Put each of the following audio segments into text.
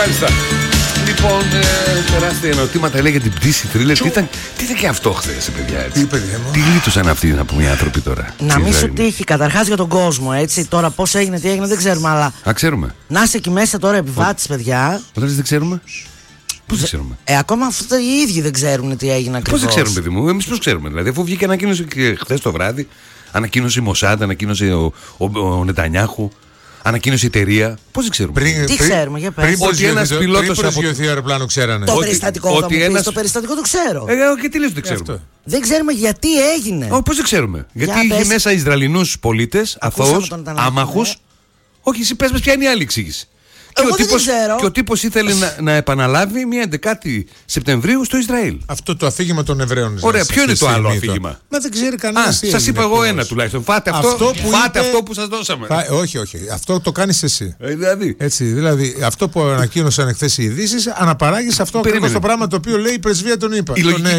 Μάλιστα. Λοιπόν, τεράστια ερωτήματα λέει για την πτήση Thriller. Τι ήταν και αυτό χθες, παιδιά, έτσι. Τι, παιδιά μου. Τι γλίτωσαν αυτοί να πούμε οι άνθρωποι τώρα. Να μην σου τύχει καταρχάς για τον κόσμο, έτσι. Τώρα πώς έγινε, τι έγινε, δεν ξέρουμε. Αλλά ξέρουμε. να είσαι εκεί μέσα τώρα επιβάτης, παιδιά. Όταν δεν ξέρουμε. Πώς δεν ξέρουμε. Ακόμα αυτό οι ίδιοι δεν ξέρουν τι έγινε ακριβώς. Πώς δεν ξέρουμε, παιδί μου, εμείς πώς ξέρουμε. Δηλαδή, αφού βγήκε ανακοίνωση χθες το βράδυ, ανακοίνωσε η Μοσάντ, ανακοίνωσε ο Νετανιάχου. Ανακοίνωσε η εταιρεία. Πώς δεν ξέρουμε. Τι ξέρουμε, για πες. Ότι ένας πιλότος από το αεροπλάνο ξέρανε. Το περιστατικό θα μου πεις, το περιστατικό το ξέρω. Και τι λες δεν ξέρουμε. Δεν ξέρουμε γιατί έγινε. Πώς δεν ξέρουμε. Γιατί είχε μέσα Ισραηλινούς πολίτες, αθώους, άμαχους. Όχι, εσύ πες μας ποια είναι η άλλη εξήγηση. Και ο τύπος ήθελε να επαναλάβει μια 11η Σεπτεμβρίου στο Ισραήλ. Αυτό το αφήγημα των Εβραίων. Ωραία, ποιο είναι το άλλο αφήγημα? Μα δεν ξέρει κανένας. Σας είπα εγώ ένα τουλάχιστον. Φάτε αυτό που σας δώσαμε. Όχι. Αυτό το κάνεις εσύ. Δηλαδή. Έτσι, δηλαδή, αυτό που ανακοίνωσαν εχθές οι ειδήσεις, αναπαράγεις αυτό ακριβώς το πράγμα το οποίο λέει η πρεσβεία των ΗΠΑ.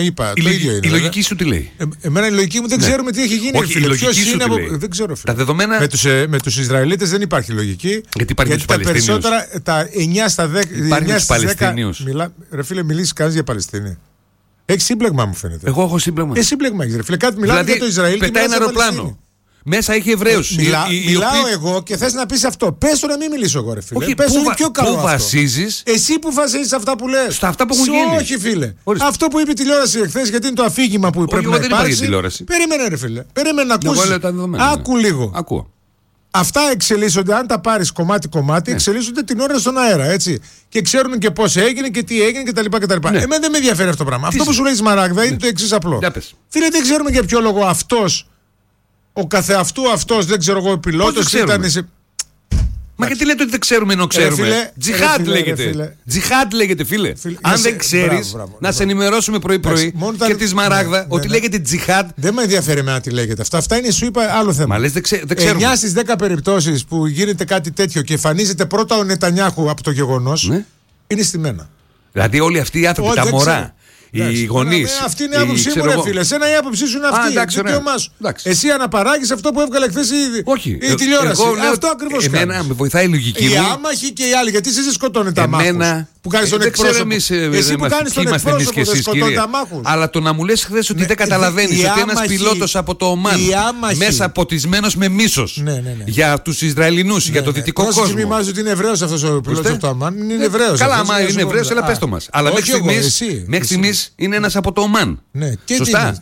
Η λογική σου τι λέει? Εμένα η λογική μου δεν ξέρουμε τι έχει γίνει. Όχι, η λογική σου τι λέει? Δεν ξέρω. Τα δεδομένα. Με τους Ισραηλίτες δεν υπάρχει λογική. Γιατί υπάρχει τους Παλαιστίνιους. Τα 9 στα 10. Υπάρχουν τους Παλαιστίνιους. Ρε φίλε, μιλήσεις κανείς για Παλαιστίνη? Έχει σύμπλεγμα, μου φαίνεται. Εγώ έχω σύμπλεγμα. Σύμπλεγμα έχεις, ρε φίλε. Κάτι μιλάμε για το Ισραήλ. Πετάει ένα αεροπλάνο. Μέσα έχει Εβραίους. Μιλάω εγώ και θες να πεις αυτό. Πες το να μην μιλήσω εγώ, ρε φίλε. Όχι, πες το είναι πιο καλό. Πού βασίζεις? Εσύ που βασίζεις αυτά που λες? Στα αυτά που έχουν γίνει. Όχι, φίλε. Αυτό που είπε η τηλεόραση εχθές, γιατί είναι το αφήγημα που πρέπει να υπάρξει. Περίμενε, ρε φίλε. Περίμενε να ακούσεις. Άκου λίγο. Ακούω. Αυτά εξελίσσονται, αν τα πάρεις κομμάτι-κομμάτι, εξελίσσονται την ώρα στον αέρα, έτσι. Και ξέρουν και πώς έγινε και τι έγινε κτλ. Εμένα δεν με ενδιαφέρει αυτό το πράγμα. Αυτό που σου λέει Σμαράγδα είναι το εξής απλό. Φίλε, δεν ξέρουμε για ποιο λόγο αυτός, ο καθεαυτού αυτός, δεν ξέρω εγώ, ο πιλότος ήταν σε. Μα γιατί λέτε ότι δεν ξέρουμε ενώ ξέρουμε? Τζιχάντ λέγεται. Τζιχάντ λέγεται, φίλε. Αν δεν ξέρεις, να σε ενημερώσουμε πρωί-πρωί και τη Σμαράγδα ότι λέγεται τζιχάντ. Δεν με ενδιαφέρει εμένα τι λέγεται. Αυτά είναι, σου είπα, άλλο θέμα. Μα λες δεν ξέρουμε. 9 στις 10 περιπτώσεις που γίνεται κάτι τέτοιο και εμφανίζεται πρώτα ο Νετανιάχου από το γεγονός, είναι στημένα. Δηλαδή όλοι αυτοί οι άνθρωποι, τα μωρά. Οι γονείς. Αυτή είναι η άποψή μου, ρε φίλε. Σένα η άποψή σου είναι αυτή. Εσύ αναπαράγεις αυτό που έβγαλε χθες η τηλεόραση. Αυτό ακριβώς. Εμένα με βοηθάει η λογική μου. Οι άμαχοι και οι άλλοι. Γιατί εσείς δεν σκοτώνετε αμάχους? Που κάνεις τον εκπρόσωπο. Εσύ που κάνεις τον εκπρόσωπο δεν σκοτώνετε αμάχους. Αλλά το να μου λες χθες ότι δεν καταλαβαίνεις ότι ένας πιλότος από το Ομάν μέσα ποτισμένος με μίσος για τους Ισραηλινούς, για το δυτικό κόσμο. Όσοι μιμάζουν ότι είναι Εβραίος αυτός ο πιλότος από το Ομάν, είναι Εβραίος. Καλά, άμα είναι Εβραίος, αλλά πες το μας. Αλλά μέχρι στιγμής είναι ένας από το Ομάν. Ναι, σωστά.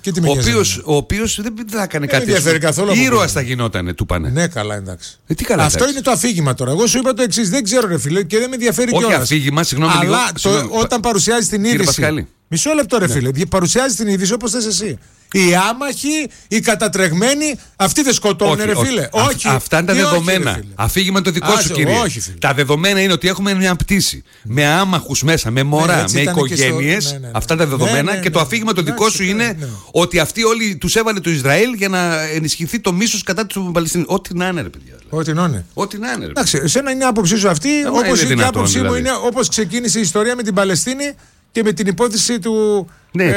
Ο οποίος δεν θα έκανε κάτι. Ήρωας θα γινότανε, του πάνε. Ναι, καλά, εντάξει. Τι καλά, αυτό είναι το αφήγημα τώρα. Εγώ σου είπα το εξής. Δεν ξέρω, ρε φίλε, και δεν με ενδιαφέρει κιόλας. Όχι αφήγημα, συγγνώμη. Αλλά όταν παρουσιάζει την είδηση. Μισό λεπτό, ρε φίλε. Παρουσιάζει την είδηση όπως θες εσύ. Οι άμαχοι, οι κατατρεγμένοι, αυτοί δεν σκοτώνουν, ρε φίλε. Όχι. Αυτά είναι τα δεδομένα. Αφήγημα το δικό σου, κύριε. Τα δεδομένα είναι ότι έχουμε μια πτήση με άμαχους μέσα, με μωρά, με οικογένειες. Αυτά τα δεδομένα. Και το αφήγημα το δικό σου είναι ότι αυτοί όλοι τους έβαλε το Ισραήλ για να ενισχυθεί το μίσος κατά του Παλαιστίνου. Ό,τι να είναι, ρε παιδιά. Ό,τι να είναι. Εντάξει, εσένα είναι η άποψή σου αυτή, όπως η άποψή μου είναι όπως ξεκίνησε η ιστορία με την Παλαιστίνη. Και με την υπόθεση του. Ναι,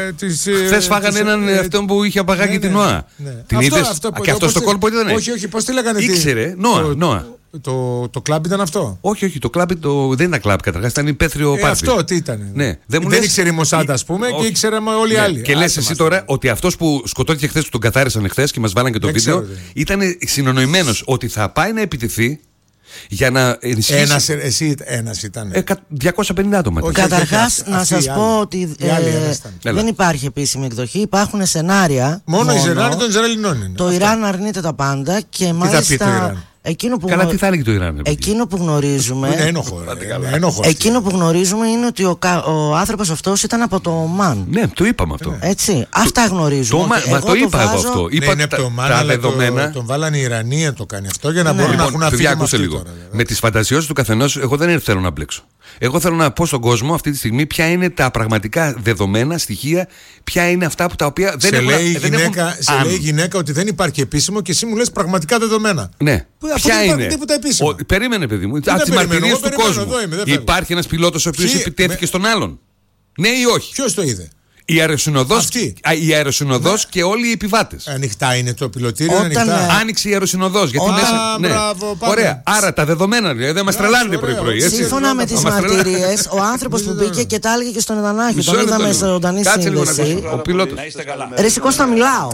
χθες φάγανε έναν αυτόν που είχε απαγάγει την ΝΟΑ. Την είδες? Και αυτό στο κόλπο ήταν. Όχι, πώς τη λέγανε? Ήξερε, ΝΟΑ. Το κλαμπ ήταν αυτό? Όχι, το κλαμπ δεν ήταν κλαμπ καταρχάς, ήταν υπαίθριο πάρτι. Αυτό τι ήταν? Δεν ήξερε η Μοσάντα, ας πούμε, και ήξεραμε όλοι οι άλλοι. Και λες εσύ τώρα ότι αυτός που σκοτώθηκε χθες, που τον καθάρισαν χθες και μας βάλαν και το βίντεο, ήταν συνονοημένος ότι θα πάει να επιτεθεί. Για να ενισχύσει. Ένας ήταν. 250 άτομα. Καταρχάς, να σας πω ότι δεν υπάρχει επίσημη εκδοχή. Υπάρχουν σενάρια. Μόνο οι σενάρια των Ισραηλινών είναι. Το Ιράν αρνείται τα πάντα και μάλιστα. Καλά, τι θα έλεγε το Ιράν? Εκείνο που γνωρίζουμε. Εκείνο που γνωρίζουμε είναι ότι ο άνθρωπος αυτός ήταν από το Ομάν. Ναι, το είπαμε αυτό. Έτσι. Αυτά γνωρίζουμε. Μα το είπα εγώ αυτό. Είπα τα δεδομένα. Τον βάλανε οι Ιρανοί να το κάνει αυτό για να μπορούν να έχουν αφήγημα λίγο. Με τις φαντασιώσεις του καθενός, εγώ δεν θέλω να μπλέξω. Εγώ θέλω να πω στον κόσμο αυτή τη στιγμή ποια είναι τα πραγματικά δεδομένα, στοιχεία, ποια είναι αυτά που τα οποία δεν έχουν. Σε λέει η γυναίκα ότι δεν υπάρχει επίσημο και εσύ μου λες πραγματικά δεδομένα. Ναι. Ποια είναι? Περίμενε, παιδί μου. Από τις μαρτυρίες του κόσμου. Υπάρχει ένας πιλότος ο οποίος επιτέθηκε στον άλλον? Ναι ή όχι? Ποιος το είδε? Η αεροσυνοδός και όλοι οι επιβάτες. Ανοιχτά είναι το πιλωτήριο. Άνοιξε η αεροσυνοδός. Γιατί μπράβο, ωραία. Άρα τα δεδομένα δεν μας τρελάνετε πρωί-πρωί. Σύμφωνα με τις μαρτυρίες, ο άνθρωπος που μπήκε και τα έλεγε και στον Εδανάχη. Τον είδαμε σε ζωντανή σύνδεση. Ο πιλότος. Ρε Κώστα, μιλάω.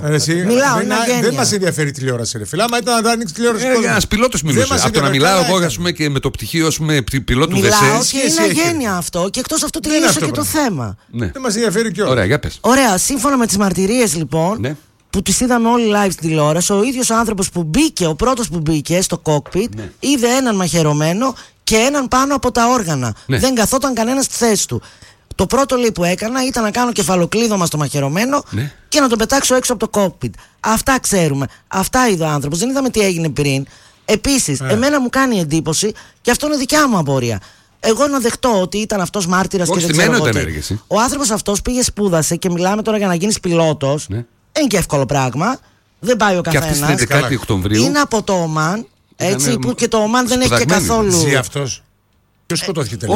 Δεν μας ενδιαφέρει η τηλεόραση, ρε φίλα. Άμα ήταν να ανοίξει τηλεόραση. Ένας πιλότος μιλούσε. Από το να μιλάω εγώ και με το πτυχίο πιλότου ΔΕΣΕ. Μιλάω και είναι αγένεια αυτό. Και εκτός αυτού τελείωσε και το θέμα. Δεν μας ενδιαφέρει κιόλας. Ωραία, για πες. Ωραία, σύμφωνα με τις μαρτυρίες λοιπόν, που τις είδαμε όλοι live στην τηλεόραση, ο ίδιος ο άνθρωπος που μπήκε, ο πρώτος που μπήκε στο cockpit, είδε έναν μαχαιρωμένο και έναν πάνω από τα όργανα. Δεν καθόταν κανένας στη θέση του. Το πρώτο λέει που έκανα ήταν να κάνω κεφαλοκλείδωμα στο μαχαιρωμένο και να τον πετάξω έξω από το cockpit. Αυτά ξέρουμε. Αυτά είδε ο άνθρωπος. Δεν είδαμε τι έγινε πριν. Επίσης, εμένα μου κάνει εντύπωση, και αυτό είναι δικιά μου απορία. Εγώ να δεχτώ ότι ήταν αυτός μάρτυρας και δεν ξέρω εγώ τι. Ο άνθρωπος αυτός πήγε, σπούδασε, και μιλάμε τώρα για να γίνεις πιλότος. Είναι και εύκολο πράγμα. Δεν πάει ο καθένας. Και αυτή την 11η Οκτωβρίου. Είναι από το Ομάν. Έτσι, που και το Ομάν δεν έχει και καθόλου. Ζει αυτός. Ποιος σκοτώθηκε τελικά?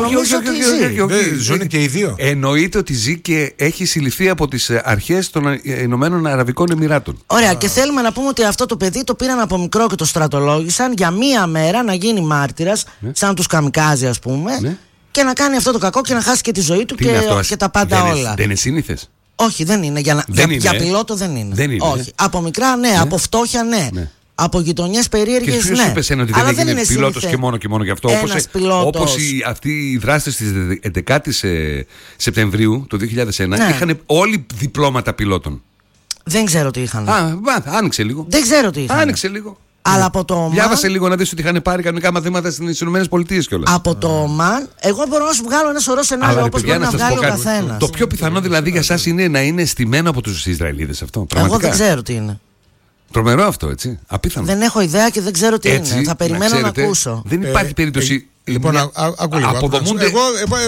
Όχι. Ζουν και οι δύο. Εννοείται ότι ζει και έχει συλληφθεί από τις αρχές των Ηνωμένων Αραβικών Εμιράτων. Ωραία, και θέλουμε να πούμε ότι αυτό το παιδί το πήραν από μικρό και το στρατολόγησαν για μία μέρα να γίνει μάρτυρας, σαν τους καμικάζι ας πούμε, και να κάνει αυτό το κακό και να χάσει και τη ζωή του και τα πάντα όλα. Δεν είναι σύνηθες? Όχι, δεν είναι. Για πιλότο δεν είναι. Όχι. Από μικρά ναι, από φτώχεια ναι. Από γειτονιές περίεργες, ναι. Και ποιος είπε εσένα ότι δεν έγινε πιλότος και μόνο γι' αυτό? Όπως αυτοί οι δράστες της 11ης Σεπτεμβρίου του 2001 είχαν όλοι διπλώματα πιλότων. Δεν ξέρω τι είχαν. Άνοιξε λίγο. Δεν ξέρω τι είχαν. Άνοιξε λίγο. Αλλά από το Ομάν. Διάβασε λίγο να δεις ότι είχαν πάρει κανονικά μαθήματα στις ΗΠΑ κιόλας. Από το Ομάν, εγώ μπορώ να σου βγάλω ένα σωρό σενάρια όπως μπορεί να βγάλει ο καθένας. Το πιο πιθανό δηλαδή για εσάς είναι να είναι στημένο από τους Ισραηλίδες αυτό. Εγώ δεν ξέρω τι είναι. Τρομερό αυτό, έτσι. Απίθανο. Δεν έχω ιδέα και δεν ξέρω τι είναι. Θα περιμένω να ακούσω. Δεν υπάρχει περίπτωση. Λοιπόν, αποδομούνται. Εγώ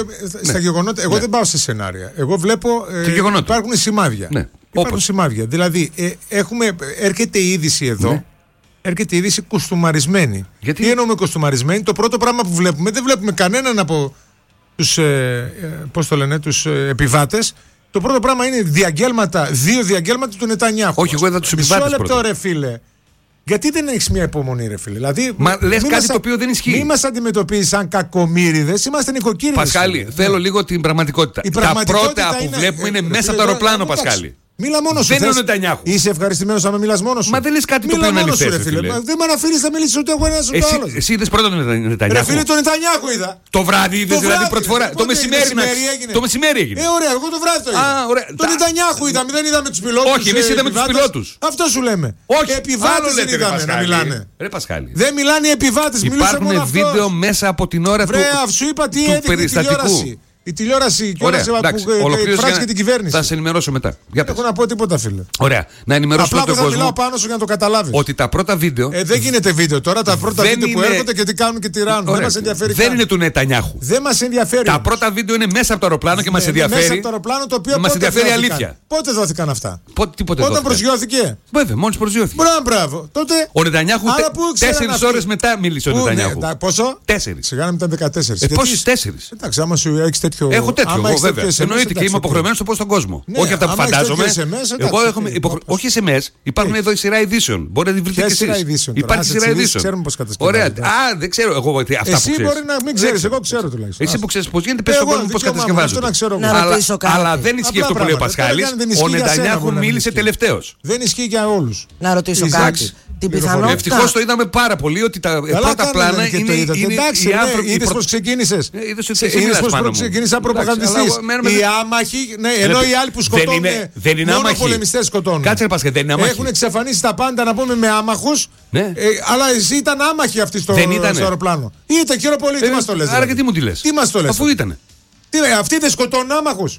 στα γεγονότα. Εγώ δεν πάω σε σενάρια. Εγώ βλέπω. Υπάρχουν σημάδια. Υπάρχουν σημάδια. Δηλαδή, έρχεται η είδηση εδώ. Έρχεται η είδηση κουστούμαρισμένη. Τι εννοούμε κουστούμαρισμένη? Το πρώτο πράγμα που βλέπουμε, δεν βλέπουμε κανέναν από τους επιβάτες. Το πρώτο πράγμα είναι δύο διαγγέλματα του Νετανιάχου. Όχι, εγώ είδα τους επιβάτες. Μισό λεπτό, ρε φίλε. Γιατί δεν έχεις μια υπομονή, ρε φίλε? Δηλαδή, λες κάτι το οποίο δεν ισχύει. Μη μας αντιμετωπίζεις σαν κακομοίριδες, είμαστε νοικοκύριδες. Πασχάλη, θέλω λίγο την πραγματικότητα. Τα πρώτα που βλέπουμε είναι μέσα από το αεροπλάνο, Πασχάλη. Μίλα μόνος σου. Δεν είναι ο Νετανιάχου. Είσαι ευχαριστημένος άμα μιλάς μόνος σου? Μα δεν λες κάτι το οποίο να λυθείς, φίλε. Δεν με αναφέρεις να μιλήσεις ούτε εγώ ένας ούτε άλλος. Εσύ είδες πρώτα τον Νετανιάχου? Ρε φίλε, τον Νετανιάχου είδα. Το βράδυ είδες δηλαδή πρώτη φορά? Το μεσημέρι έγινε. Ωραία, εγώ το βράδυ το είδα. Τον Νετανιάχου είδαμε, δεν είδαμε τους πιλότους. Όχι, εμείς είδαμε τους πιλότους. Αυτό σου λέμε. Όχι, επιβάτες δεν είδαμε να μιλάνε. Δεν μιλάνε οι επιβάτες, μιλούσαν μόνο αυτός. Υπάρχουν βίντεο μέσα από την ώρα του περιστατικού. Η τηλεόραση και όλα που εκφράζει και την κυβέρνηση. Θα σε ενημερώσω μετά. Έχω να πω τίποτα, φίλε. Ωραία. Να ενημερώσω τον κόσμο. Απλά θα μιλάω πάνω σου για να το καταλάβεις. Ότι τα πρώτα βίντεο. Δεν γίνεται βίντεο τώρα. Τα πρώτα βίντεο που έρχονται και τι κάνουν και τι ράνουν. Δεν μας ενδιαφέρει. Δεν είναι του Νετανιάχου. Δεν μας ενδιαφέρει. Τα πρώτα βίντεο είναι μέσα από το αεροπλάνο και μας ενδιαφέρει. Μέσα από το αεροπλάνο το οποίο μας ενδιαφέρει αλήθεια. Πότε δόθηκαν αυτά? Όταν προσγειώθηκε. Βέβαια, μόλις προσγειώθηκε. Μπράβο. Ο Νετανιάχου 4 ώρες μετά μίλησε ο Νετανιάχου. Πόσο? 4. Σιγά να ήταν 14. Πόσες 4? Εντάξει, άμα σου έχει τέτοιο. Έχω τέτοιο. Βέβαια. Εννοείται και είμαι υποχρεωμένο να το πω στον κόσμο. Όχι αυτά που φαντάζομαι. Εγώ έχω. Όχι SMS. Υπάρχουν εδώ η σειρά ειδήσεων. Μπορεί να τη βρείτε κι εσείς. Υπάρχει σειρά ειδήσεων. Ξέρουμε πώς κατασκευάζεται. Ωραία. Δεν ξέρω εγώ αυτά που ξέρεις. Εσύ μπορεί να μην ξέρεις. Εγώ ξέρω τουλάχιστον. Εσύ που ξέρεις πώς γίνεται, πες στον κόσμο πώς κατασκευάζεται. Αλλά δεν ισχύει αυτό που λέει ο Πασχάλης. Ο Νετανιάχου μίλησε τελευταίος. Δεν ισχύει για όλους. Να ρωτήσω κάτι. Ευτυχώς το είδαμε πάρα πολύ ότι τα πρώτα πλάνα είναι οι άνθρωποι. Είδες πώς ξεκίνησες. Είδες πώς ξεκίνησες σαν προπαγανδιστής. Οι άμαχοι, ενώ οι άλλοι που σκοτώνουν. Μόνο πολεμιστές σκοτώνουν. Κάτσε ρε Πασχέ, δεν είναι άμαχοι. Έχουν εξαφανίσει τα πάντα να πούμε με άμαχους. Αλλά εσύ ήταν άμαχοι αυτοί στο αεροπλάνο. Ήταν κύριο πολύ, τι μας το λες? Άρα και τι μου τη λες? Τι μας το λες? Αφού ήταν. Αυτοί δεν σκοτώνουν άμαχους.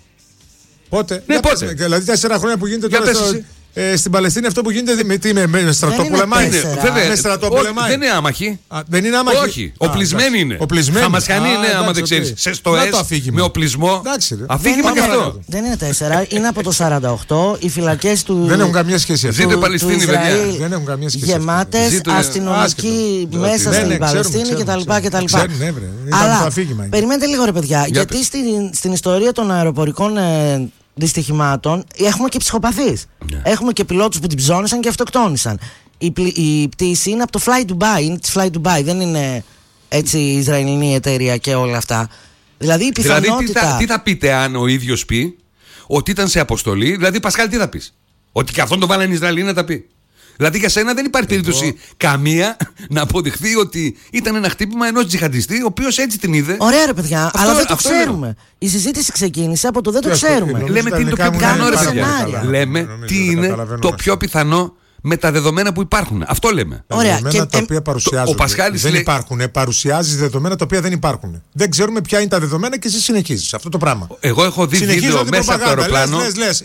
Πότε? Δηλαδή 4 χρόνια που γίνεται τώρα στην Παλαιστίνη αυτό που γίνεται με στρατόπολεμάει. Δεν είναι άμαχοι. Δεν είναι άμαχοι. Όχι. Οπλισμένοι είναι. Χαμασιανοί είναι, άμα δεν ξέρεις. Σε στοές με οπλισμό. Αφήγημα και αυτό. Δεν είναι 4. Είναι από το 48. Οι φυλακές του. Δεν έχουν καμία σχέση. Ζήτω η Παλαιστίνη, παιδιά. Δεν έχουν καμία σχέση. Γεμάτες αστυνομικοί μέσα στην Παλαιστίνη κτλ. Αλλά περιμένετε λίγο, ρε παιδιά. Γιατί στην ιστορία των αεροπορικών δυστυχημάτων έχουμε και ψυχοπαθείς. Έχουμε και πιλότους που την ψώνησαν και αυτοκτόνησαν. Η πτήση είναι από το Fly Dubai, είναι της Fly Dubai, δεν είναι έτσι η Ισραηλινή εταιρεία και όλα αυτά. Δηλαδή η πιθανότητα. Τι θα πείτε αν ο ίδιος πει ότι ήταν σε αποστολή, δηλαδή Πασχάλη, τι θα πεις? Ότι και αυτόν το βάλανε οι Ισραηλοί να τα πει. Δηλαδή για σένα δεν υπάρχει περίπτωση καμία να αποδειχθεί ότι ήταν ένα χτύπημα ενός τζιχαντιστή, ο οποίος έτσι την είδε. Ωραία, ρε παιδιά, αλλά δεν το ξέρουμε. Η συζήτηση ξεκίνησε από το δεν το ξέρουμε. Λέμε τι είναι το πιο πιθανό, ρε παιδιά. Λέμε τι είναι το πιο πιθανό με τα δεδομένα που υπάρχουν. Αυτό λέμε. Ωραία. Δεδομένα τα οποία παρουσιάζονται. Ο Πασχάλης δεν υπάρχουν. Παρουσιάζει δεδομένα τα οποία δεν υπάρχουν. Δεν ξέρουμε ποια είναι τα δεδομένα και εσύ συνεχίζεις αυτό το πράγμα. Εγώ έχω δει βίντεο μέσα από το αεροπλάνο. Λες.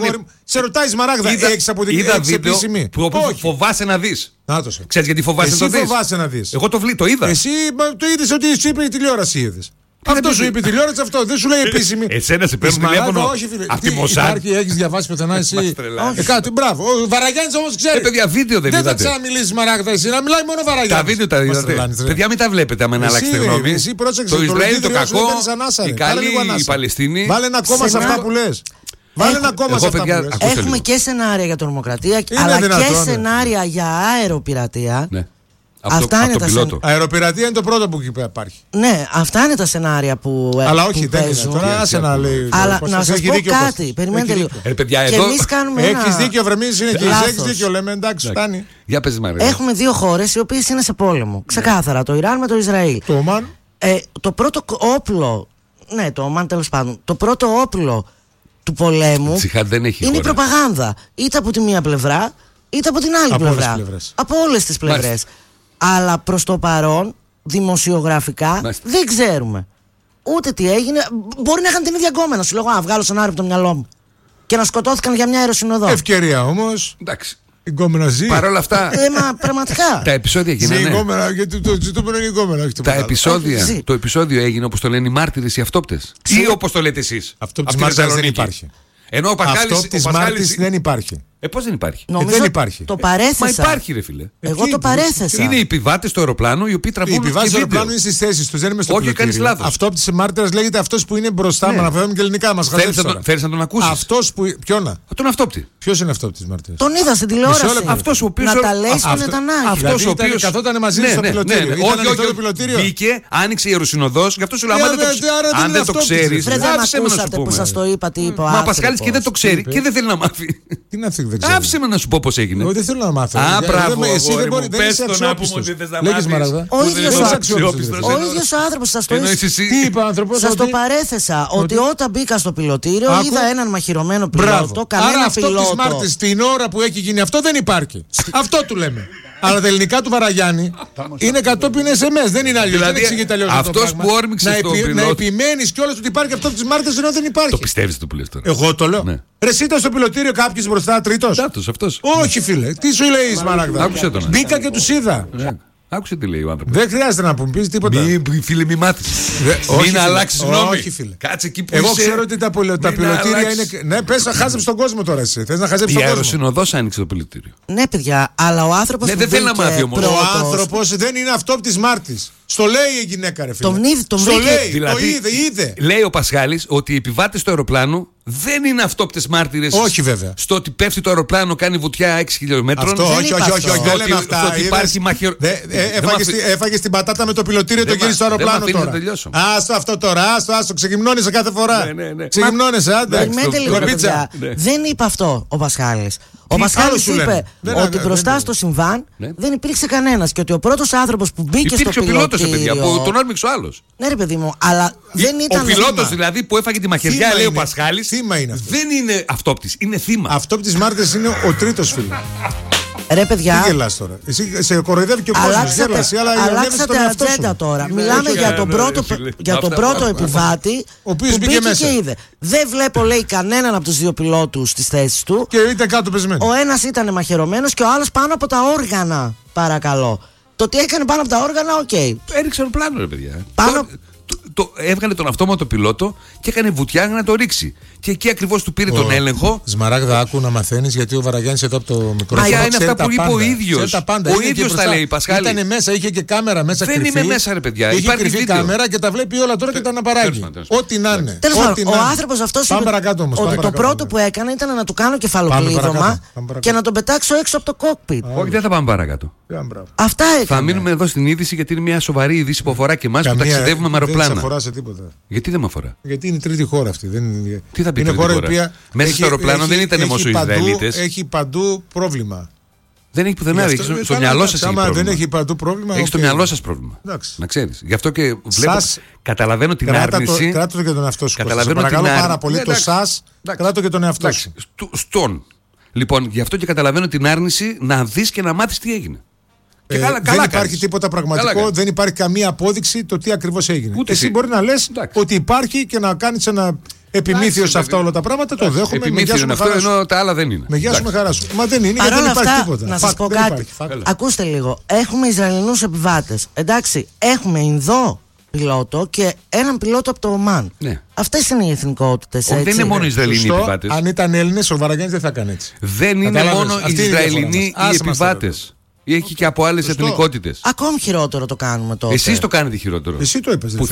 Σε ρωτάει η Σμαράγδα, έχεις αποδείξει επίσημη? Που φοβάσαι να δεις. Ξέρεις γιατί φοβάσαι να δεις? Εσύ φοβάσαι να δεις. Εγώ το είδα. Εσύ το είδες ότι σου είπε η τηλεόραση, είδες. Αυτό σου είπε η τηλεόραση, αυτό δεν σου λέει επίσημη. Εσένα σε παίρνει τηλέφωνο. Όχι, φίλε. Έχεις διαβάσει πουθενά εσύ? Κάτι, μπράβο. Ο Βαραγιάννης όμως ξέρει. Παιδιά, βίντεο δεν είδατε. Δεν θα ξαναμιλήσει Μαράγδα εσύ, να μιλάει μόνο Βαραγιάννης. Τα βίντεο τα είδατε. Παιδιά, μην τα βλέπετε άμα να αλλάξετε γνώμη. Το Ισραήλ το κακό, η καλή η Παλαιστίνη. Βάλε ένα κόμμα σε αυτά που λες. Βάλε ένα κόμμα σε αυτά που λες. Έχουμε και σενάρια για τρομοκρατία, αλλά και σενάρια για αεροπειρατεία. Αυτά είναι τα σενάρια. Αεροπειρατεία είναι το πρώτο που υπάρχει. Ναι, αυτά είναι τα σενάρια που. Αλλά όχι, δεν είναι. Τώρα άσε να λέει. Αλλά να σας πω κάτι. Περιμένετε λίγο. Και εμείς κάνουμε. Έχεις δίκιο, Βρεμίζης είναι και έχεις δίκιο, λέμε. Εντάξει, φτάνει. Για πες, Μαρία. Έχουμε δύο χώρες οι οποίες είναι σε πόλεμο. Ξεκάθαρα. Το Ιράν με το Ισραήλ. Το Ομάν. Το πρώτο όπλο. Ναι, το Ομάν τέλος πάντων. Το πρώτο όπλο του πολέμου είναι η προπαγάνδα. Είτε από τη μία πλευρά, είτε από την άλλη πλευρά. Από όλες τις πλευρές. Αλλά προς το παρόν, δημοσιογραφικά, δεν ξέρουμε ούτε τι έγινε. Μπορεί να είχαν την ίδια γκόμενα. Σου λέγω, βγάλω σενάριο από το μυαλό μου. Και να σκοτώθηκαν για μια αεροσυνοδό. Ευκαιρία όμως. Εντάξει. Η γκόμενα ζει. Παρ' όλα αυτά. Μα πραγματικά. Τα επεισόδια γίνανε. Ζει η γκόμενα, γιατί το ζητούμενο είναι η γκόμενα. Το επεισόδιο έγινε όπως το λένε οι μάρτυρες, οι αυτόπτες. Ή όπως το λέτε εσείς. Αυτό της Μάρτυρας δεν υπάρχει. Ενώ ο Πασχάλης. Αυτό της Μάρτυρας δεν υπάρχει. Πώς δεν υπάρχει? Δεν υπάρχει. Το παρέθεσα. Μα υπάρχει, ρε φίλε. Εγώ το παρέθεσα. Είναι οι επιβάτες του αεροπλάνου οι οποίοι τραβούν. Οι επιβάτες του αεροπλάνου είναι στις θέσεις τους, δεν είμαι στο πλοίο. Όχι, κάνεις λάθος. Αυτό από τις Μάρτυρας λέγεται αυτός που είναι μπροστά. Να αναφέρουμε και ελληνικά μας. Θέλεις να τον ακούσεις? Αυτός που. Ποιον? Τον αυτόπτη. Ποιος είναι αυτός της Μάρτυρας? Τον είδα στην τηλεόραση. Αυτός ο οποίος. Να τα λέει στον Νετανιάχη. Αυτός ο οποίος καθόταν μαζί στο πιλωτήριο. Όχι, μπήκε, άνοιξε η αεροσυνοδός. Γι' αυτό σου λέω, αν δεν το ξέρεις. Δεν ακούσατε που σας το είπα τι είπε ο άνθρωπος. Μα ο Πασχάλης και δεν το ξέρει και δεν θέλει να μάθει. Τι να φύγει, δεν ξέρω. Άφησε με να σου πω πώς έγινε. Εγώ δεν θέλω να μάθω. Μπράβο, εσύ δεν μπορεί να είσαι αξιόπιστος. Ο ίδιος ο άνθρωπος σας το είπε. Τι είπε ο άνθρωπος? Σας το παρέθεσα ότι όταν μπήκα στο πιλωτήριο είδα έναν μαχαιρωμένο πιλότο. Άρα αυτό της Μάρτης την ώρα που έχει γίνει αυτό δεν υπάρχει. Αυτό του λέμε. Αλλά τα ελληνικά του Βαραγιάννη είναι κατόπιν SMS, δεν είναι αλλιώς. Δηλαδή, αυτός που όρμηξε στον πιλότο. Να επιμένεις κιόλας ότι υπάρχει αυτό της Μάρτης ενώ δεν υπάρχει. Το πιστεύεις το που λες τώρα? Εγώ το λέω. Ρε εσύ ήταν στο πιλωτήριο κάποιος μπροστά, τρίτος? Αυτός. Όχι φίλε, τι σου λέει η Σμαράγδα? Άκουσε τον. Μπήκα και τους είδα. Άκουσε τι λέει ο άνθρωπος. Δεν χρειάζεται να μου πεις τίποτα. Φίλε, μη μάθεις. Μην αλλάξεις γνώμη. Όχι, φίλε. Κάτσε εκεί που εγώ ξέρω ότι τα πιλωτήρια είναι. Ναι, πες να χάζεψεις τον κόσμο τώρα εσύ. Θες να χαζέψεις τον κόσμο? Η αεροσυνοδός άνοιξε το πιλωτήριο. Ναι, παιδιά, αλλά ο άνθρωπος. Ναι, δεν θέλει να μάθει όμως. Ο άνθρωπος δεν είναι αυτό της Μάρτης. Στο λέει η γυναίκα, ρε φίλε. Τον λέει. Δηλαδή, το είδε. Λέει ο Πασχάλης ότι οι επιβάτες του αεροπλάνου δεν είναι αυτόπτες μάρτυρες. Όχι, βέβαια. Στο ότι πέφτει το αεροπλάνο, κάνει βουτιά 6 χιλιόμετρων. Αυτό, όχι. Δεν λένε αυτά. Ότι υπάρχει έφαγε την πατάτα με το πιλωτήριο, το γύρισε στο αεροπλάνο τώρα. Άστο αυτό τώρα, άστο. Ξεκυμνώνεσαι κάθε φορά. Ξεκυμνώνεσαι, άντε. Περιμένετε λίγο, παιδιά. Δεν είπε αυτό ο Πασχάλης. Ο Πασχάλης είπε ότι μπροστά στο συμβάν δεν υπήρξε κανένας και ότι ο πρώτος άνθρωπος που μπήκε στο πιλωτήριο. Τον όρμηξε ο άλλος. Ναι, ρε παιδί μου, αλλά δεν ήταν. Ο πιλότος δηλαδή που έφαγε τη μαχαιριά, λέει ο Πασχάλης. Θύμα είναι αυτό. Δεν είναι αυτόπτης, είναι θύμα. Αυτόπτης Μάρτης είναι ο τρίτος, φίλε. Ρε παιδιά. Τι γελάς τώρα? Εσύ σε κοροϊδεύει και ο κόσμος. Αλλάξατε ατζέντα τώρα. Μιλάμε για τον πρώτο επιβάτη που μπήκε και είδε. Δεν βλέπω, λέει, κανέναν από τους δύο πιλότους στις θέσεις του. Και ήταν κάτω πεσμένο. Ο ένας ήταν μαχαιρωμένος και ο άλλος πάνω από τα όργανα. Παρακαλώ. Το τι έκανε πάνω από τα όργανα, οκ. Έριξε αεροπλάνο, ρε παιδιά. έβγαλε τον αυτόματο πιλότο και έκανε βουτιά να το ρίξει. Και εκεί ακριβώς του πήρε τον έλεγχο. Σμαράγδα, άκου να μαθαίνεις, γιατί ο Βαραγιάννης εδώ από το μικρόφωνο. Μα είναι αυτά που είπε ο ίδιος. Ο ίδιος τα λέει, Πασχάλη. Ήταν μέσα, είχε και κάμερα μέσα. Δεν είμαι μέσα, ρε παιδιά. Είχε κρυφή κάμερα και τα βλέπει όλα τώρα και τα αναπαράγει. Ό,τι να είναι. Ο άνθρωπος αυτός είπε ότι το πρώτο που έκανε ήταν να του κάνω κεφαλοκλείδωμα και να τον πετάξω έξω από το κόκπιτ. Όχι, δεν θα πάμε παρακάτω. Αυτά έκανε. Θα μείνουμε εδώ στην είδηση, γιατί είναι μια σοβαρή είδηση που αφορά και εμάς που ταξιδεύουμε με αεροπλάνα. Δεν αφορά σε τίποτα. Γιατί δεν με αφορά? Γιατί είναι τρίτη χώρα αυτή. Τι θα πει τρίτη χώρα? Μέσα στο αεροπλάνο δεν ήταν μόνο οι Ισραηλίτες. Έχει παντού πρόβλημα. Δεν έχει πουθενά. Έχει στο μυαλό σας πρόβλημα. Δεν έχει παντού πρόβλημα. Έχει στο μυαλό σας πρόβλημα. Να ξέρεις. Γι' αυτό και βλέπω. Καταλαβαίνω την άρνηση. Κράτω και τον εαυτό σου. Παρακαλώ πάρα πολύ το σας. Κράτω και τον εαυτό σου. Λοιπόν, γι' αυτό και καταλαβαίνω την άρνηση να δεις και να μάθεις τι έγινε. Δεν υπάρχει τίποτα πραγματικό, δεν υπάρχει καμία απόδειξη το τι ακριβώς έγινε. Εσύ μπορεί να λες ότι υπάρχει και να κάνεις ένα επιμήθειο σε αυτά όλα τα πράγματα. Το δέχομαι. Επιμήθειο είναι αυτό, ενώ τα άλλα δεν είναι. Με γεια σου, με χαρά σου. Μα δεν είναι, γιατί δεν υπάρχει τίποτα. Να σας πω κάτι. Ακούστε λίγο. Έχουμε Ισραηλινούς επιβάτες. Εντάξει, έχουμε Ινδό πιλότο και έναν πιλότο από το Ομάν. Αυτές είναι οι εθνικότητες. Δεν είναι μόνο οι Ισραηλινοί επιβάτες. Αν ήταν Έλληνες, ο Βαραγιάννης δεν θα έκανε έτσι. Δεν είναι μόνο οι Ισραηλινοί οι επιβάτες. Έχει και από άλλες εθνικότητες. Ακόμη χειρότερο το κάνουμε τότε. Εσείς το κάνετε χειρότερο. Εσύ το είπες.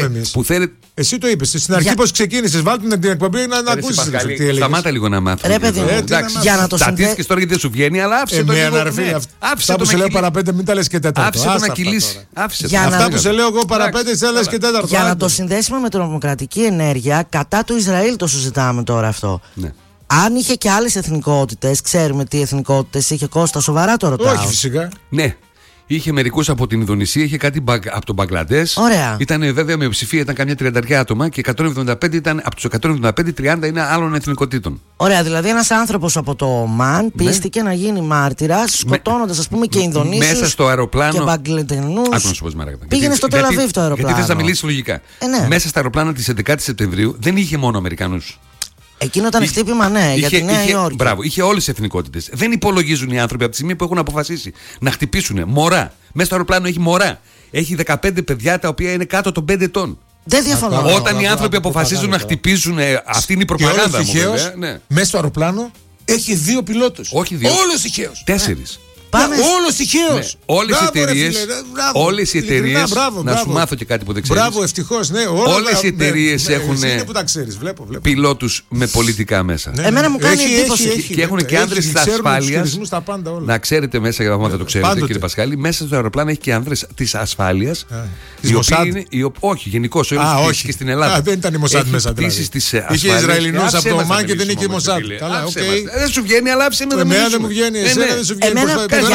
Εσύ το είπες. Στην αρχή πώς ξεκίνησες, βάλτε την εκπομπή να ακούσεις. Σταμάτα λίγο να μάθεις. Ρε παιδί, για να το συνδέσεις. Και τώρα γιατί δεν σου βγαίνει, αλλά άφησε το λίγο. Αυτά που σε λέω παραπέντε, μην τα λες και τέταρτο. Άφησε το να κυλήσει. Αυτά που σε λέω εγώ παραπέντε, σε λες και τέταρτο. Για να το συνδέσουμε με τρομοκρατική ενέργεια, κατά του Ισραήλ το συζητάμε τώρα αυτό. Αν είχε και άλλες εθνικότητες, ξέρουμε τι εθνικότητες είχε, Κώστα, σοβαρά το ρωτάω. Όχι, φυσικά. Ναι. Είχε μερικούς από την Ινδονησία, είχε κάτι από τον Μπαγκλαντές. Ωραία. Ήταν βέβαια μειοψηφία, ήταν καμιά 30 άτομα και 175 ήταν, από τους 175, 30 είναι άλλων εθνικότητων. Ωραία, δηλαδή ένας άνθρωπος από το Ομάν πίστηκε να γίνει μάρτυρας, σκοτώνοντας ας πούμε και Ινδονήσιους μέσα στο αεροπλάνο, και Μπαγκλαντινούς. Άκου να σου πω, Μαράγδα. Πήγαινε στο Τελ Αβίβ το αεροπλάνο. Γιατί θες να μιλήσεις λογικά. Ναι. Μέσα στα αεροπλάνα της 11 Σεπτεμβρίου δεν είχε μόνο Αμερικανούς. Εκείνο ήταν χτύπημα, ναι, για τη Νέα Υόρκη. Μπράβο, είχε όλες τις εθνικότητες. Δεν υπολογίζουν οι άνθρωποι από τη στιγμή που έχουν αποφασίσει να χτυπήσουν μωρά. Μέσα στο αεροπλάνο έχει μωρά. Έχει 15 παιδιά τα οποία είναι κάτω των 5 ετών. Δεν διαφωνώ. Όταν οι άνθρωποι αποφασίζουν να χτυπήσουν, αυτή είναι η προπαγάνδα μου. Μέσα στο αεροπλάνο έχει 2 πιλότους. Όχι 2. Όλος τυχαίος. 4. Όλος τυχαίος. Όλες οι εταιρείες. Να σου μάθω και κάτι που δεν ξέρεις. Μπράβο, ευτυχώς. Όλες οι εταιρείες έχουν πιλότους με πολιτικά μέσα. Εμένα μου κάνει εντύπωση. Και έχουν και άνδρες της ασφάλειας. Να ξέρετε μέσα, για να το ξέρετε, κύριε Πασχάλη, μέσα στο αεροπλάνο έχει και άνδρες της ασφάλειας. Όχι, γενικώς. Όχι και στην Ελλάδα. Δεν ήταν η Μοσάντ μέσα. Είχε Ισραηλινούς από το Ομάν και δεν είχε η Μοσάντ. Δεν σου βγαίνει, αλλά άφησε με. Εμένα δεν μου βγαίνει. Εσένα δεν σου βγαίνει.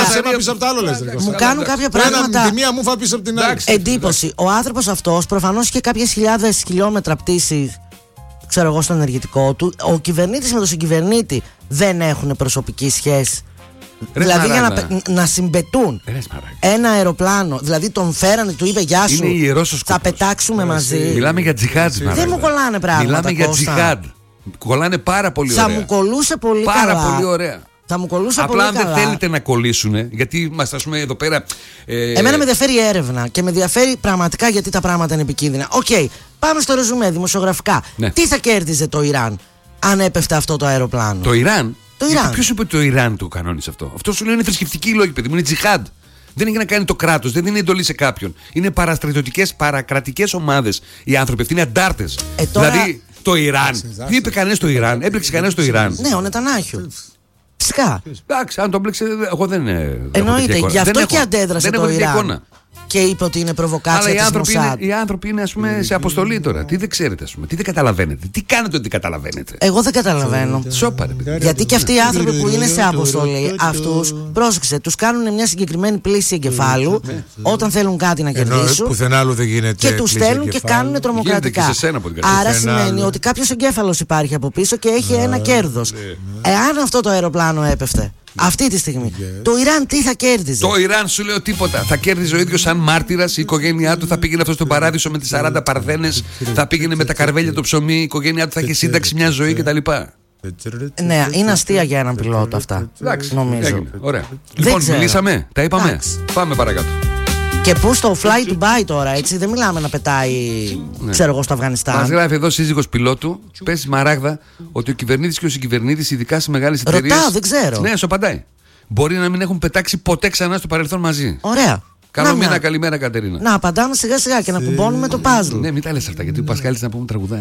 Μου κάνουν κάποια πράγματα εντύπωση. Ο άνθρωπος αυτός προφανώς είχε κάποιες χιλιάδες χιλιόμετρα πτήση, ξέρω εγώ, στο ενεργητικό του. Ο κυβερνήτης με τον συγκυβερνήτη δεν έχουν προσωπική σχέση. Δηλαδή για να συμπετούν ένα αεροπλάνο. Δηλαδή τον φέρανε, του είπε γεια σου, θα πετάξουμε μαζί. Μιλάμε για τζιχάντ. Δεν μου κολλάνε πράγματα. Μιλάμε για τζιχάντ. Κολλάνε πάρα πολύ ωραία. Θα μου κολλούσε πολύ καλά. Πάρα πολύ ωραία. Θα μου κολλούσε απλά πολύ καλά. Δεν θέλετε να κολλήσουν, γιατί μας, ας πούμε, εδώ πέρα. Εμένα με ενδιαφέρει έρευνα και με ενδιαφέρει πραγματικά γιατί τα πράγματα είναι επικίνδυνα. Οκ, πάμε στο ρεζουμέ δημοσιογραφικά. Ναι. Τι θα κέρδιζε το Ιράν αν έπεφτε αυτό το αεροπλάνο? Το Ιράν. Ποιος είπε ότι το Ιράν το κανόνισε αυτό? Αυτό σου λέει είναι θρησκευτική λόγη, παιδί μου, είναι τζιχάντ. Δεν έχει να κάνει το κράτος, δεν είναι εντολή σε κάποιον. Είναι παραστρατιωτικές, παρακρατικές ομάδες οι άνθρωποι αυτοί, είναι αντάρτες. Δηλαδή το Ιράν. Τι είπε κανένας το Ιράν? Έπληξε κανένας το Ιράν? Ναι, ο Νετανιάχου. Φυσικά. Εντάξει, αν τον μπλέξει, εγώ δεν. Εννοείται, γι' αυτό και αντέδρασε το Ιράν. Και είπε ότι είναι προβοκάτσια της Μοσάντ. Οι άνθρωποι είναι, ας πούμε, σε αποστολή τώρα. Τι δεν ξέρετε, ας πούμε, τι δεν καταλαβαίνετε. Τι κάνετε ότι καταλαβαίνετε? Εγώ δεν καταλαβαίνω. Σόπαρε. Γιατί και αυτοί οι άνθρωποι που είναι σε αποστολή, αυτούς, πρόσεξε, τους κάνουν μια συγκεκριμένη πλήση εγκεφάλου όταν θέλουν κάτι να κερδίσουν. Πουθενά άλλου δεν γίνεται. Και τους στέλνουν και κάνουν τρομοκρατικά. Άρα σημαίνει ότι κάποιος εγκέφαλος υπάρχει από πίσω και έχει ένα κέρδος. Εάν αυτό το αεροπλάνο έπεφτε αυτή τη στιγμή, το Ιράν τι θα κέρδιζε? Το Ιράν σου λέω τίποτα. Θα κέρδιζε ο ίδιος σαν μάρτυρας, η οικογένειά του θα πήγαινε αυτό στον παράδεισο με τις 40 παρθένες, θα πήγαινε με τα καρβέλια το ψωμί, η οικογένειά του θα είχε σύνταξη μια ζωή κτλ. Ναι, είναι αστεία για έναν πιλότο αυτά. Εντάξει, νομίζω. Ωραία. Λοιπόν, μιλήσαμε, τα είπαμε. Πάμε παρακάτω. Και πού στο Fly Dubai τώρα, έτσι. Δεν μιλάμε να πετάει, ξέρω εγώ, στο Αφγανιστάν. Μας γράφει εδώ σύζυγος πιλότου, πες Μαράγδα, ότι ο κυβερνήτης και ο συγκυβερνήτης, ειδικά σε μεγάλες εταιρείες. Ρωτάω, δεν ξέρω. Ναι, σου απαντάει. Μπορεί να μην έχουν πετάξει ποτέ ξανά στο παρελθόν μαζί. Ωραία. Καλό μήνα, καλημέρα Κατερίνα. Να απαντάμε σιγά σιγά και να κουμπώνουμε το puzzle. Ναι, μην τα λες αυτά, γιατί ο Πασχάλης να πούμε τραγουδάει.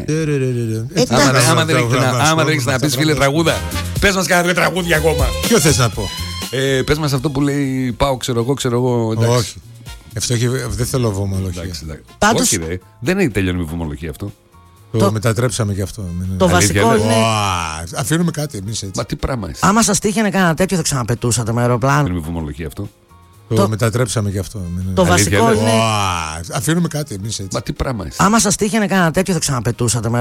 Άμα δεν έχεις να πεις, φίλε, τραγούδα, πες μας κάνα 2 τραγούδια ακόμα. Ποιο θες να πω? Πες μας αυτό που λέει πάω, ξέρω εγώ. Όχι. Δεν θέλω βομολογία. Όχι, δεν τελειώνει με βομολογία αυτό. Το μετατρέψαμε και αυτό. Το βασικό είναι. Αφήνουμε κάτι εμείς έτσι. Μα τι πράγμα είσαι. Άμα σας τύχαινε κανένα τέτοιο, θα ξαναπετούσατε με αεροπλάνο. Με βομολογία αυτό. Το μετατρέψαμε και αυτό. Το βασικό είναι. Αφήνουμε κάτι εμείς έτσι. Μα τι πράγμα είσαι. Άμα σας τύχαινε κανένα τέτοιο, θα ξαναπετούσατε με